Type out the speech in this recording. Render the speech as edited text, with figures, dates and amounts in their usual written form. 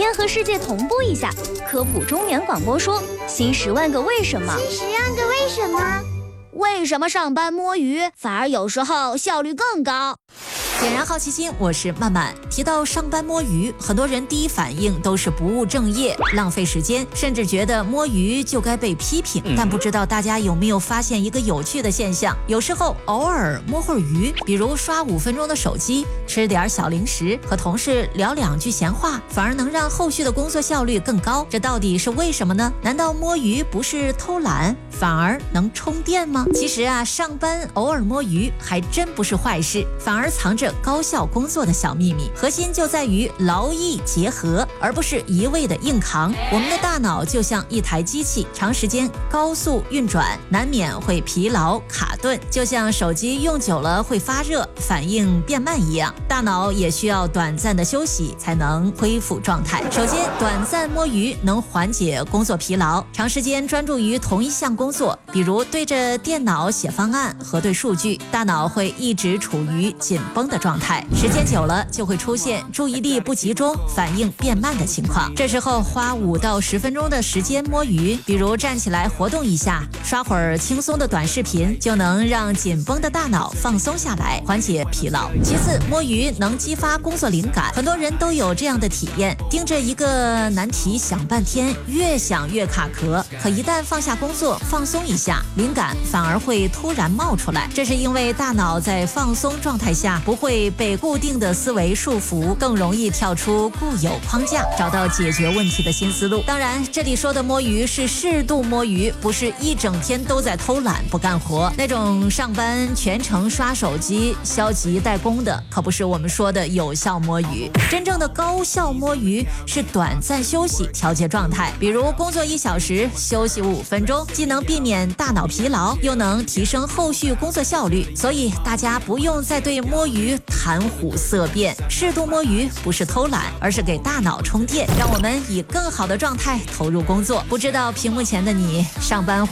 先和世界同步一下，科普中原广播说新10万个为什么。 新10万个为什么？ 为什么上班摸鱼反而有时候效率更高？ 点燃好奇心，我是曼曼。提到上班摸鱼，很多人第一反应都是不务正业、浪费时间，甚至觉得摸鱼就该被批评。但不知道大家有没有发现一个有趣的现象，有时候偶尔摸会儿鱼，比如刷5分钟的手机，吃点小零食，和同事聊2句闲话，反而能让后续的工作效率更高。这到底是为什么呢？难道摸鱼不是偷懒，反而能充电吗？其实啊，上班偶尔摸鱼还真不是坏事，反而藏着高效工作的小秘密，核心就在于劳逸结合，而不是一味的硬扛。我们的大脑就像一台机器，长时间高速运转，难免会疲劳卡顿，就像手机用久了会发热，反应变慢一样。大脑也需要短暂的休息才能恢复状态。首先，短暂摸鱼能缓解工作疲劳，长时间专注于同一项工作，比如对着电脑写方案、核对数据，大脑会一直处于紧绷的状态，时间久了就会出现注意力不集中、反应变慢的情况。这时候花5到10分钟的时间摸鱼，比如站起来活动一下，刷会儿轻松的短视频，就能让紧绷的大脑放松下来，缓解疲劳。其次，摸鱼能激发工作灵感，很多人都有这样的体验，盯着一个难题想半天，越想越卡壳，可一旦放下工作，放松一下，灵感反而会突然冒出来。这是因为大脑在放松状态下不会被固定的思维束缚，更容易跳出固有框架，找到解决问题的新思路。当然，这里说的摸鱼是适度摸鱼，不是一整天都在偷懒不干活，那种上班全程刷手机、消极怠工的，可不是我们说的有效摸鱼。真正的高效摸鱼是短暂休息，调节状态，比如工作1小时，休息5分钟，既能避免大脑疲劳，又能提升后续工作效率。所以大家不用再对摸鱼谈虎色变，适度摸鱼不是偷懒，而是给大脑充电，让我们以更好的状态投入工作。不知道屏幕前的你上班